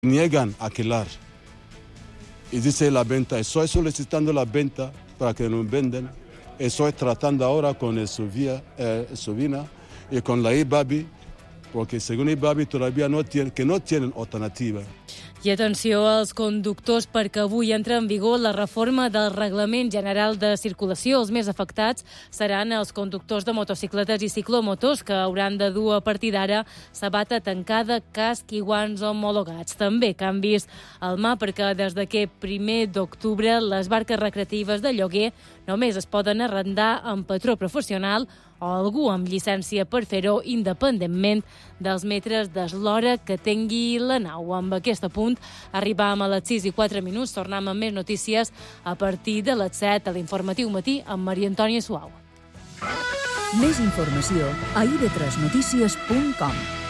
niegan a alquilar. Y dice la venta, estoy solicitando la venta para que nos venden. Estoy tratando ahora con el Sovina y con la IBABI, porque según IBABI todavía no tienen alternativa. I atenció als conductors perquè avui entra en vigor la reforma del Reglament General de Circulació. Els més afectats seran els conductors de motocicletes i ciclomotors que hauran de dur a partir d'ara sabata tancada, casc i guants homologats. També canvis al mà perquè des d'aquest 1 d'octubre les barques recreatives de lloguer només es poden arrendar amb patró professional o algú amb llicència per fer-ho independentment dels metres d'eslora que tingui la nau. Amb aquest punt arribam a les 6:04. Tornem amb més notícies a partir de les 7 a l'Informatiu Matí amb Maria Antònia Suau. Més informació a ib3notícies.com.